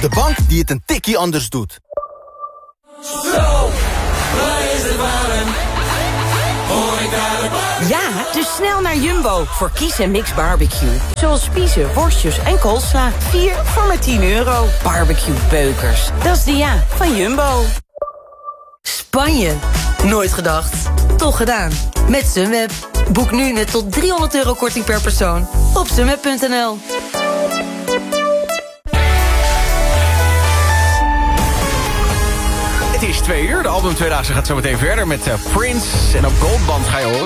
De bank die het een tikkie anders doet. Zo, waar is het warm? Ja, dus snel naar Jumbo voor Kies en Mix Barbecue. Zoals spiezen, worstjes en koolsla. 4 voor maar €10. Barbecue beukers. Dat is de ja van Jumbo. Spanje. Nooit gedacht. Toch gedaan. Met Sunweb. Boek nu met tot €300 korting per persoon op sunweb.nl. Het is 2 uur. De album Tweedaagse gaat zo meteen verder met Prince. En op Goldband ga je horen.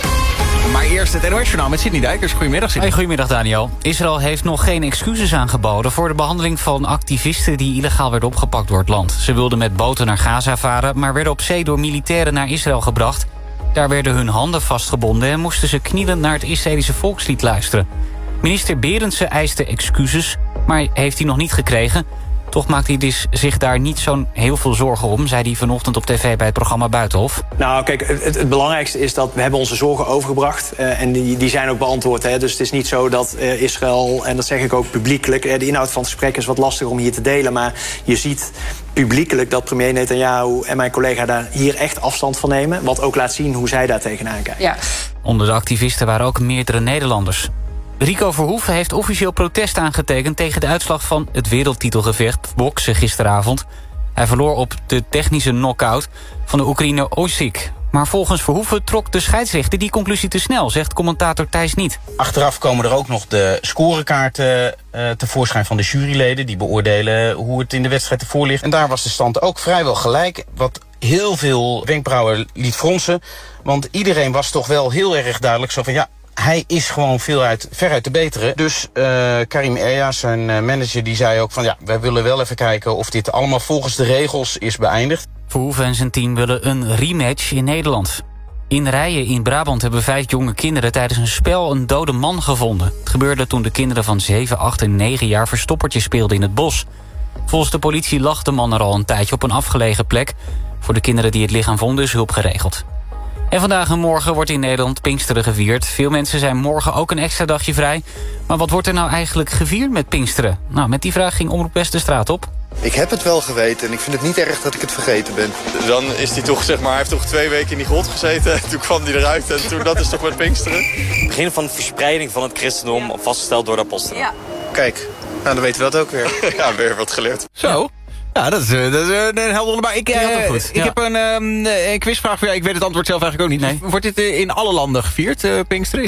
Maar eerst het NOS-journaal met Sidney Dijkers. Goedemiddag, Sidney. Hey, goedemiddag, Daniel. Israël heeft nog geen excuses aangeboden voor de behandeling van activisten die illegaal werden opgepakt door het land. Ze wilden met boten naar Gaza varen, maar werden op zee door militairen naar Israël gebracht. Daar werden hun handen vastgebonden en moesten ze knielend naar het Israëlische volkslied luisteren. Minister Berendsen eiste excuses, maar heeft hij nog niet gekregen. Toch maakt hij zich daar niet zo'n heel veel zorgen om, zei hij vanochtend op tv bij het programma Buitenhof. Nou, kijk, het belangrijkste is dat we hebben onze zorgen overgebracht. En die zijn ook beantwoord. Hè. Dus het is niet zo dat Israël, en dat zeg ik ook publiekelijk, de inhoud van het gesprek is wat lastig om hier te delen. Maar je ziet publiekelijk dat premier Netanyahu en mijn collega daar hier echt afstand van nemen. Wat ook laat zien hoe zij daar tegenaan kijken. Ja. Onder de activisten waren ook meerdere Nederlanders. Rico Verhoeven heeft officieel protest aangetekend tegen de uitslag van het wereldtitelgevecht boksen gisteravond. Hij verloor op de technische knock-out van de Oekraïner Osik. Maar volgens Verhoeven trok de scheidsrechter die conclusie te snel, zegt commentator Thijs Niet. Achteraf komen er ook nog de scorekaarten tevoorschijn van de juryleden. Die beoordelen hoe het in de wedstrijd ervoor ligt. En daar was de stand ook vrijwel gelijk. Wat heel veel wenkbrauwen liet fronsen. Want iedereen was toch wel heel erg duidelijk zo van ja, hij is gewoon veruit de betere. Dus Karim Eya, zijn manager, die zei ook van ja, wij willen wel even kijken of dit allemaal volgens de regels is beëindigd. Verhoeven en zijn team willen een rematch in Nederland. In Rijen in Brabant hebben 5 jonge kinderen tijdens een spel een dode man gevonden. Het gebeurde toen de kinderen van 7, 8 en 9 jaar verstoppertje speelden in het bos. Volgens de politie lag de man er al een tijdje op een afgelegen plek. Voor de kinderen die het lichaam vonden is hulp geregeld. En vandaag en morgen wordt in Nederland Pinksteren gevierd. Veel mensen zijn morgen ook een extra dagje vrij. Maar wat wordt er nou eigenlijk gevierd met Pinksteren? Nou, met die vraag ging Omroep West de straat op. Ik heb het wel geweten en ik vind het niet erg dat ik het vergeten ben. Dan is hij toch, zeg maar, hij heeft toch 2 weken in die grot gezeten. Toen kwam hij eruit en toen, dat is toch met Pinksteren. Het begin van de verspreiding van het christendom vastgesteld door de apostelen. Ja. Kijk, nou dan weten we dat ook weer. Ja, weer wat geleerd. Zo. Ja, dat is een helder onderbouw. Ik heb een quizvraag voor jou. Ik weet het antwoord zelf eigenlijk ook niet. Nee. Wordt dit in alle landen gevierd, Pinksteren?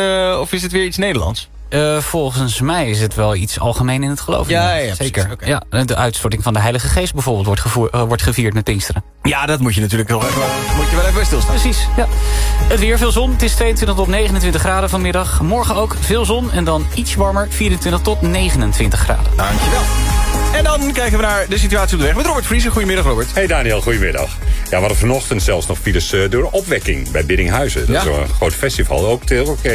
Of is het weer iets Nederlands? Volgens mij is het wel iets algemeen in het geloof. Ja, zeker. Okay. Ja, de uitstorting van de Heilige Geest bijvoorbeeld wordt gevierd met Pinksteren. Ja, dat moet je natuurlijk wel even bij stilstaan. Precies, ja. Het weer, veel zon. Het is 22 tot 29 graden vanmiddag. Morgen ook veel zon en dan iets warmer, 24 tot 29 graden. Dankjewel. En dan kijken we naar de situatie op de weg met Robert Vriezen. Goedemiddag, Robert. Hey Daniel, goedemiddag. Ja, we hadden vanochtend zelfs nog files door de opwekking bij Biddinghuizen. Dat is een groot festival, ook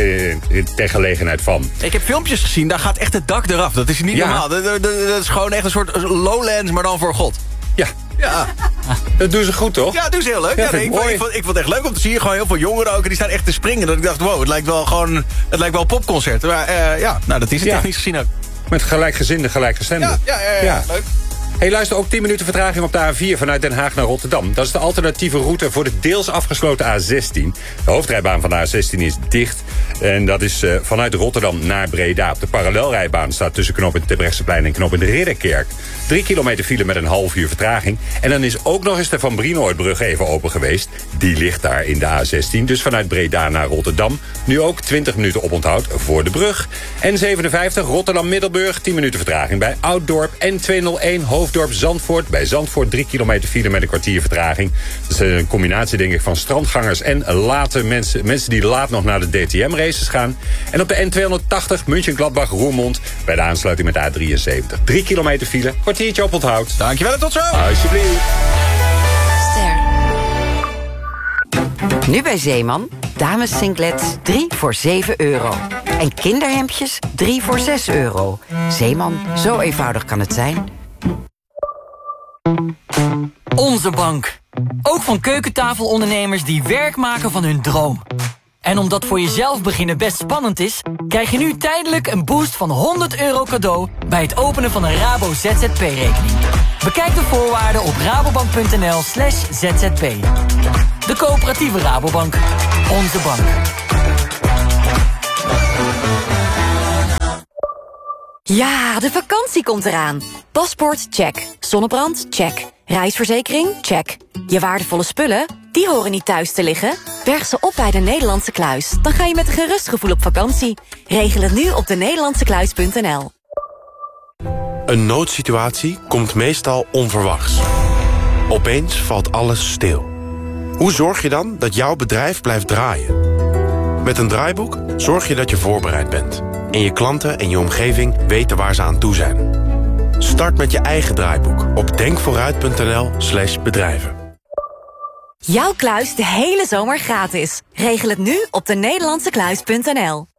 ter gelegenheid van. Ik heb filmpjes gezien, daar gaat echt het dak eraf. Dat is niet normaal. Dat is gewoon echt een soort lowlands, maar dan voor God. Ja. Dat doen ze goed, toch? Ja, dat doen ze heel leuk. Ja, ik vond het echt leuk om te zien. Gewoon heel veel jongeren ook. En die staan echt te springen. Dat ik dacht, wow, het lijkt wel een popconcert. Maar dat is het technisch gezien ook. Met gelijkgezinde, gelijkgestemden. Ja, leuk. Hey, luister, ook 10 minuten vertraging op de A4 vanuit Den Haag naar Rotterdam. Dat is de alternatieve route voor de deels afgesloten A16. De hoofdrijbaan van de A16 is dicht. En dat is vanuit Rotterdam naar Breda. Op de parallelrijbaan staat tussen knooppunt Terbrechtseplein en knooppunt Ridderkerk 3 kilometer file met een half uur vertraging. En dan is ook nog eens de Van Brienoordbrug even open geweest. Die ligt daar in de A16. Dus vanuit Breda naar Rotterdam. Nu ook 20 minuten oponthoud voor de brug. N57 Rotterdam-Middelburg. 10 minuten vertraging bij Ouddorp. N201 Hoofddorp-Zandvoort. Bij Zandvoort 3 kilometer file met een kwartier vertraging. Dat is een combinatie, denk ik, van strandgangers en late mensen die laat nog naar de DTM-races gaan. En op de N280 München-Gladbach-Roermond bij de aansluiting met A73. 3 kilometer file, kwartiertje oponthoud. Dankjewel en tot zo. Alsjeblieft. Nu bij Zeeman, dames singlets 3 voor €7. En kinderhemdjes 3 voor €6. Zeeman, zo eenvoudig kan het zijn. Onze bank. Ook van keukentafelondernemers die werk maken van hun droom. En omdat voor jezelf beginnen best spannend is, krijg je nu tijdelijk een boost van €100 cadeau bij het openen van een Rabo ZZP-rekening. Bekijk de voorwaarden op rabobank.nl/zzp. De coöperatieve Rabobank. Onze bank. Ja, de vakantie komt eraan. Paspoort, check. Zonnebrand, check. Reisverzekering, check. Je waardevolle spullen, die horen niet thuis te liggen. Berg ze op bij de Nederlandse Kluis. Dan ga je met een gerust gevoel op vakantie. Regel het nu op denederlandsekluis.nl. Een noodsituatie komt meestal onverwachts. Opeens valt alles stil. Hoe zorg je dan dat jouw bedrijf blijft draaien? Met een draaiboek zorg je dat je voorbereid bent. En je klanten en je omgeving weten waar ze aan toe zijn. Start met je eigen draaiboek op denkvooruit.nl/bedrijven. Jouw kluis de hele zomer gratis. Regel het nu op denederlandsekluis.nl.